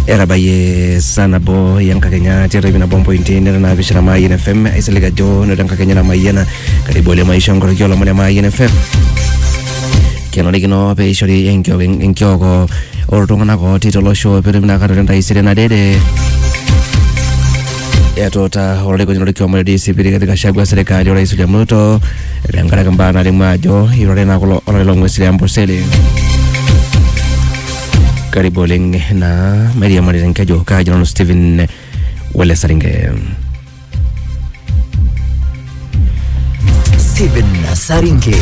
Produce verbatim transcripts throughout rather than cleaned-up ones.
Era baye sana bo yang kakenya tira bina bombo intini na bishara mai N F M isiliga jo no dan kakenya na mai na karibu le maisha ngoro kyo la mai N F M keno ligino pe ishori enkyo enkyo ko ortonga na ko titolo show pe bina karo nda isire na dede ya tota ole ko nyoro kyo mo D C P katika shagwa serikali ya Rais William Ruto rangara kamba na limajo irore na ko ole longo sile amboseli karibu ling na Maria Maria Kajo ka John Steven wala Saringe Steven Saringe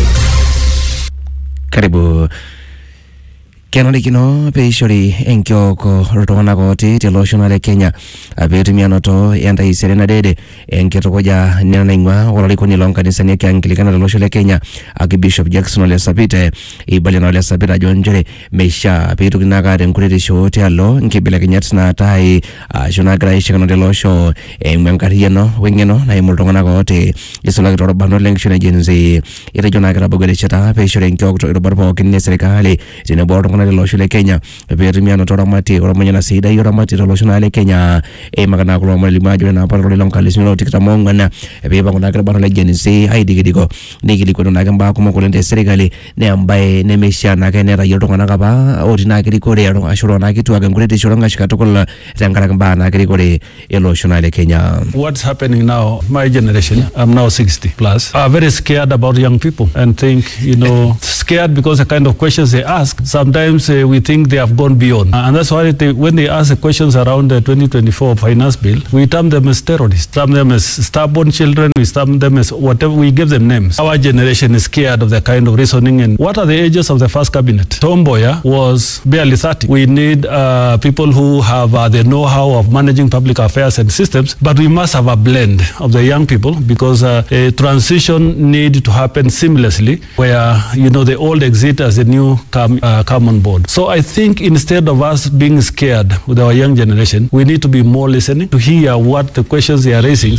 karibu keno likino pe ishori enkyo ko rotona ko ti teloshonale Kenya abetu mianoto yanda iserena dede enketo koja nena ingwa wala liko ni longa ni sania kia angilikana teloshole Kenya aki Bishop Jackson ole sapite ibali na ole sapite jonjere meisha abetu kinaka renkurete shote alo nkibila kinyati na atai shona graishi kano telosho mwankarieno wengeno na imultongana ko te isola kitoro bando lengshone jenzi ita jona kira bugwele chata pe ishori enkyo kuto ito barpo kine serikali jine boro na loshule Kenya perimiano toramati oromanya na sida yoramati loshule Kenya e magana ko mo limajo na parole lonkali sino tikta mongana e be bangona kra bano legeni se ai digidiko nigili ko na gamba ko mo ko lende serikali ne ambaye ne mesha na kene ra yodo na kaba odina kiri ko re ashuro na kitu aga ngurete shoronga shikato ko tangara gamba na kiri ko re loshule Kenya. What's happening now, my generation, I'm now sixty plus, are very scared about young people and think, you know, scared because the kind of questions they ask sometimes Uh, we think they have gone beyond, uh, and that's why they, when they ask the questions around the twenty twenty-four finance bill, we term them as terrorists, term them as stubborn children, we term them as whatever, we give them names. Our generation is scared of the kind of reasoning. And what are the ages of the first cabinet? Tom Mboya was barely thirty. We need uh, people who have uh, the know-how of managing public affairs and systems, but we must have a blend of the young people because uh, a transition need to happen seamlessly, where you know the old exit as the new come uh, come on board. So I think instead of us being scared with our young generation, we need to be more listening to hear what the questions they are raising.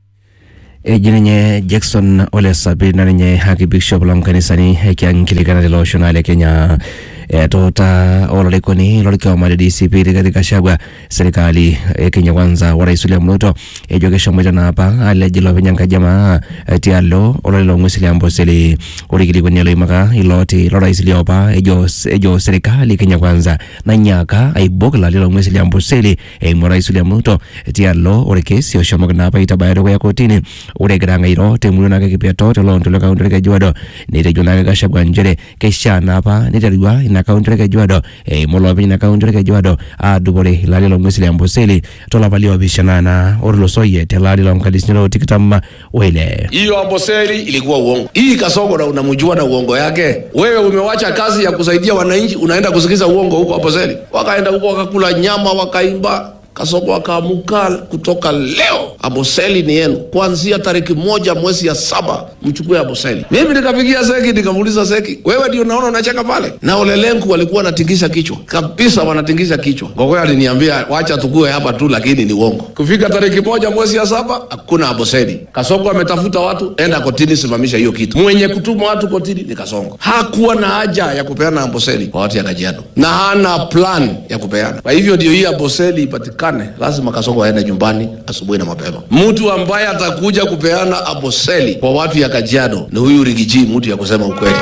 Ejinenye Jackson ole sabi na nye haki Bishop lonkanisani heki angilikana dilo shonale Kenya etota olole koni lole kwa mali D C P katika shagwa serikali e Kenya kwanza wa Rais William Ruto ejokesha moja na hapa alejilo benyanga jamaa tialo olole longo sili amboseli oligili kwenye lo imaka iloti lo Rais Liopa ejo ejo serikali Kenya kwanza na nyaka aibokla lilo longo sili amboseli e mo Rais William Ruto tialo orekesi oshomoga na hapa itabayado ya kotini ure granga iro temulu na kipeto telo ntolo kaunti ka juado ni tejuna ka shagwa njere kesha na hapa ni tariwa na kaunti ka juado e molobi na kaunti ka juado a dubore lali lo musili amboseli tola valio bishanana orlo soye telali lo mkalisnyo tikitama wele hiyo amboseli ilikuwa uongo. Hii Kasongo na unamjua na uongo yake. Wewe umewacha kazi ya kusaidia wananchi unaenda kusikiza uongo huko amboseli. Wakaenda huko wakakula nyama wakaimba. Kasongo akaamuka kutoka leo Amboseli ni yenu. Kuanzia tariki moja mwezi ya saba mchukue Amboseli. Mimi nikapigia Seki nikamuuliza Seki, wewe ndio naona unacheka pale? Na Ole Lenku walikuwa wanatingisha kichwa. Kabisa wanatingisha kichwa. Ngogo aliniambia wacha tukue hapa tu lakini ni uongo. Kufika tariki moja mwezi ya saba hakuna Amboseli. Kasongo ametafuta watu, enda kotini simamisha hiyo kitu. Mwenye kutuma watu kotini ni Kasongo. Hakuwa na haja ya kupeana Amboseli kwa watu ya Kajiado. Na hana plan ya kupeana. Kwa hivyo ndio hii Amboseli ipatikane. Lazima Kasongo aende nyumbani asubuhi na mapema. Mtu ambaye atakuja kupeana Amboseli kwa watu ya Kajiado ni huyu Rigiji, mtu ya kusema ukweli.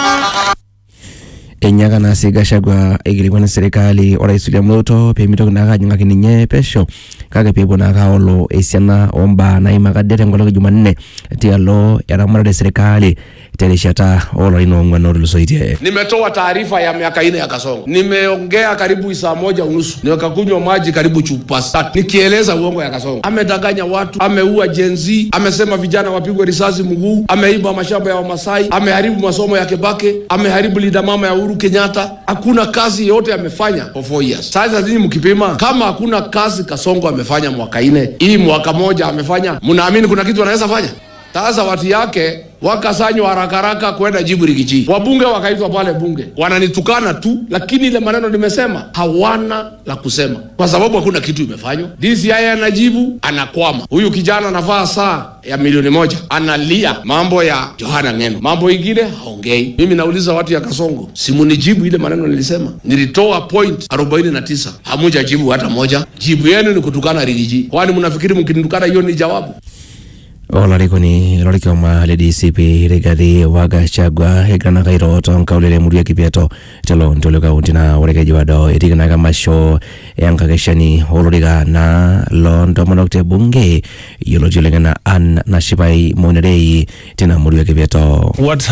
Enyaga na siga shagwa egilikuwa na serikali wa Rais William Ruto pe mito na kajunga kininye pesho kaga pepo na kaolo esiana omba na imakadete ngolo Jumanne tialo yaramara de serikali teleshata olo inongwa no lusoitie. Nimetoa taarifa ya miaka ine ya Kasongo. Nimeongea karibu saa moja unusu. Nimekakunywa maji karibu chupa tatu. Nikieleza uongo ya Kasongo. Amedanganya watu, ameua jenzi, amesema vijana wapigwe risasi mguu, ameiba mashamba ya Wamasai, ameharibu masomo ya Kebake, ameharibu linda mama ya Uhuru Kenyatta. Hakuna kazi yote amefanya for four years. Sasa nini mkipima kama hakuna kazi Kasongo amefanya mwaka ine, hii mwaka moja amefanya, mnaamini kuna kitu anaweza fanya? Sasa watu yake wakasanywa haraka haraka kwenda jibu Rigiji. Wabunge wakaitwa pale bunge. Wananitukana tu, lakini ile maneno nimesema hawana la kusema. Kwa sababu hakuna kitu imefanywa. D C I anajibu, anakwama. Huyu kijana anavaa saa ya milioni moja. Analia mambo ya Johana Ngeno. Mambo ingine haongei. Mimi nauliza watu ya Kasongo, simunijibu ile maneno nilisema. Nilitoa point arobaini na tisa. Hamuja jibu hata moja. Jibu yenu ni kutukana Rigiji. Kwani mnafikiri mkinitukana hiyo ni jawabu? Olarikoni lorikioma le D C P Rigathi wa Gachagua egana kairo tonka ulele muria kipieto telo ntolo kaunti na urekeji wado etigana kama show yang kakeshani oloriga na londo monokte bunge yolo jilengana an na shibai monerei tena muria kipieto. What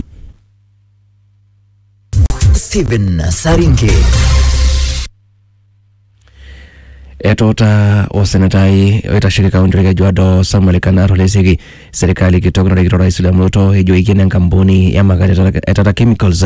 Stephen Saringe Etota o senatai oitashirika kaunti ya Kajiado Samuel Kanaro lesegi serikali kitokana na Rais William Ruto hiyo ikine kampuni ya magari Etata Chemicals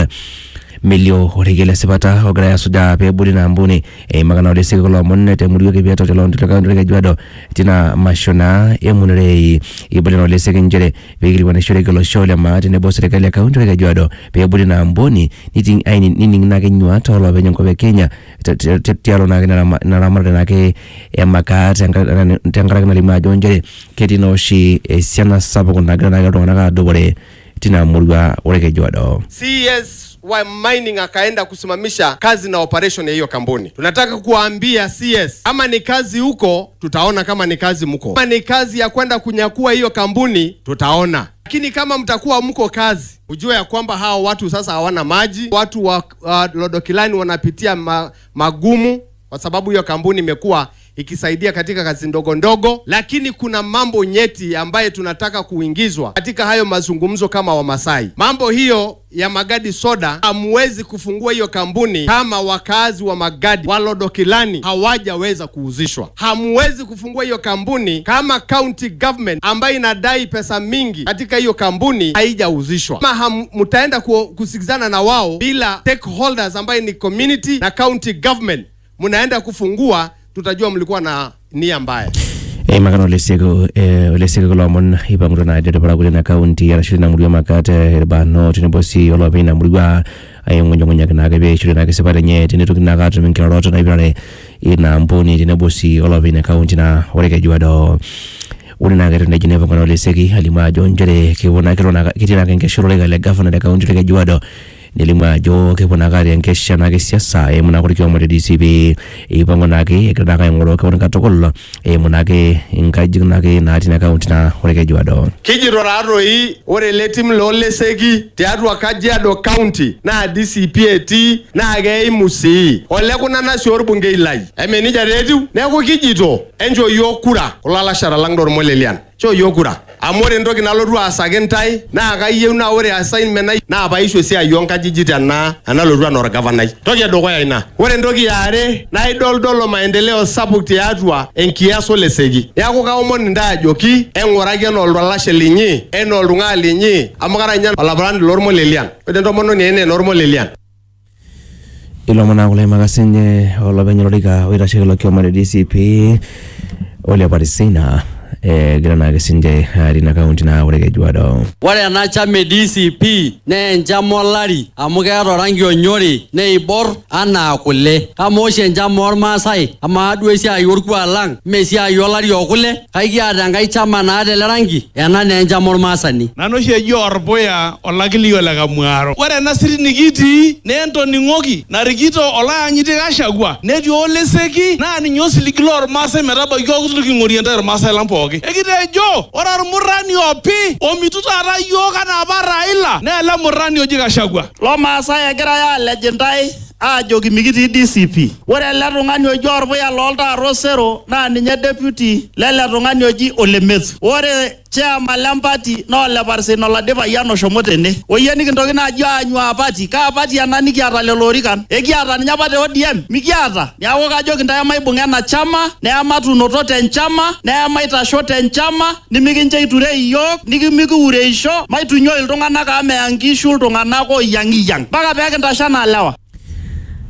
milio oregele sibata ogara ya suda pe budi na mbuni e magana lesegi ko monne te murio ke biato telo ndika kaunti ya Kajiado tina mashona e munere ibale no lesegi njere bigiri wana shore ko shole ma tene bo serikali ya kaunti ya Kajiado pe budi na mbuni niting aini nining na kenywa tolo benyo ko Kenya tialo na na na ramara na ke ya makata tangara na lima jonjere ketino shi siana sababu na gana ga tongana ga dobore tina murwa oreke Kajiado. C S wa mining akaenda kusimamisha kazi na operation ya hiyo kampuni. Tunataka kuambia C S, kama ni kazi huko tutaona, kama ni kazi mko, kama ni kazi ya kwenda kunyakua hiyo kampuni tutaona, lakini kama mtakuwa mko kazi, ujue ya kwamba hao watu sasa hawana maji. Watu wa uh, Lodokilani wanapitia ma, magumu kwa sababu hiyo kampuni imekuwa ikisaidia katika kazi ndogo ndogo, lakini kuna mambo nyeti ambaye tunataka kuingizwa katika hayo mazungumzo kama Wamasai. Mambo hiyo ya Magadi Soda, hamwezi kufungua hiyo kampuni kama wakazi wa Magadi wa Lodokilani hawajaweza kuuzishwa. Hamwezi kufungua hiyo kampuni kama county government ambayo inadai pesa mingi katika hiyo kampuni haijauzishwa. Kama mtaenda kusikizana na wao bila stakeholders ambayo ni community na county government, mnaenda kufungua, tutajua mlikuwa na nia mbaya. E magano lesego e lesego lomon ibangro na de para na county ya shirina murio makate herbano tinebosi olobe na murio ayongo nyonya kana gabe shirina ke separe nye tineto kina ka tumin kira roto na ibare ina mboni tinebosi olobe na county na oreke Kajiado. Ulina gari na Geneva ngano lesegi halima jonjere ke wona kero na kitina ke shiro le governor de county ya Kajiado nilima jo ke bona gari enkesha na ke siasa e muna kuri mo D C P e bango na ke ke na ka ngoro ke wona katokolo e muna ke inkaji na ke na tina county na oreke Kajiado. Kijiro raro hii ore letim lo lesegi tiatu Kajiado county na D C P A T na ge musi ole kuna na shor bunge ilai emeni jaredu ne ko kijito enjo yokura kulala shara langdor molelian cho yokura amore ndoki nalotu asagentai na kayieu na ore assignment nai na baisho sia yonka jijita na analotu anor governor toke dokoya ina ore ndoki yare na idol dolo maendeleo sapuk tiatua enkiaso lesegi yako kaomon ndajoki engoraki eno olwalashe linyi eno oltunga linyi amukara nya olabrand lormo lelian pedento mono ni ene normo lelian ilo mona kule magasinye olobenyolika oitashekelo kioma D C P ole parisina e grana gesinje rina county na oreke Kajiado. Wale na chame D C P ne njamolari amugero rangi onyori ne ibor ana kule kama oshe njamor Masai ama adwesi ayorku alang mesi ayolari okule kaiki adangai chama na ade rangi ena ne njamor Masani nanoshe jor boya olakili ole kamwaro wale na siri nikiti ne Anthony Ngoki na rigito ola anyite Gachagua ne dio leseki na ni nyosi liglor Masai meraba yokutu kingorienta Masai lampo ekite jo orar murani opi omituta ara yoga na baraila ne la murani oji Gachagua lo Masai egira ya legendai ajoki mikiti D C P ore le tung'ani oji orpuya lolta Rosero na ninye deputy lele tung'ani oji Olemethu ore chairman lempati na ole Parsino ladipa yano shomo tene oye nikintoki naji anywa apati ka apati ena nikiata lelo orikan ekiata ninye apa te O D M mikiata neeku kajoki ntae maibung'a ena chama neematunoto tenchama neemaitasho tenchama nimikincho iture iyiok nikimikiureisho maitunyoi iltung'anak ameya nkishu iltung'anak oyiang'iyang mpaka peekintasho enaa lewa.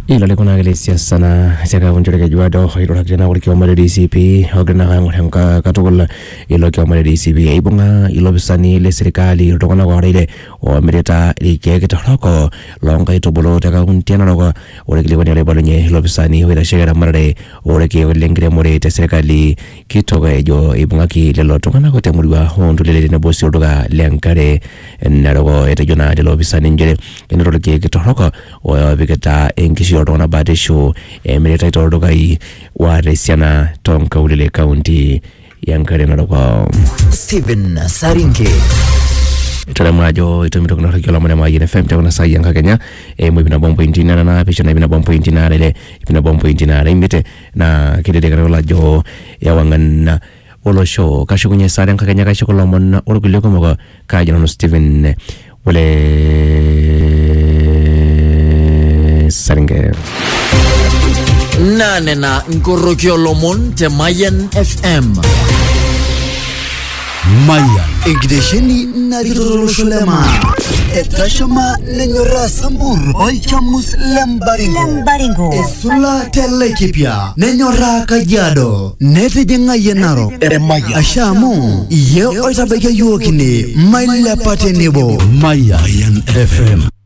ilo lekuna kele siasa na siaka kunjoleke juado ilo lakina wali kiwa D C P ogena kangu hanga katukula ilo kiwa D C P ibunga ilo bisani le serikali utokona kwa ile wa mireta likeke tohloko longa ito bolo taka kuntiana loko wale kili wani alebalo nye ilo bisani wila shegera marade wale kiwa lengire mwere te serikali kitoka ejo ibunga ki lelo tokana kote muriwa hondu lele na bosi utoka leangkare na loko ete jona ilo bisani njele ino likeke tohloko wa bigeta enkishi Ordona Badesho emireta itoroka i wa resiana tonka ulile county yankare naloko Stephen Saringe itole mwajo itumito kuna rekiola mwana mwa F M takuna sai yanka Kenya e mwe bina bombo intina na pisha na bina bombo intina lele bina bombo intina imbite na kidede karola jo ya wangana olosho kashukunye sare yanka Kenya kashukola mwana olukile komoka kaja no Stephen wale Saringe nane na Ngorokio Lomon te Mayan F M Mayan Igdesheni na Ridolosholema Etashama Nenyora Sambur Oichamus Lembaringo Lembaringo Esula Telekipia Nenyora Kajiado Nete Jenga Yenaro Maya Ashamu Ye Oitabeke Yuokini Maila Patenebo Mayan F M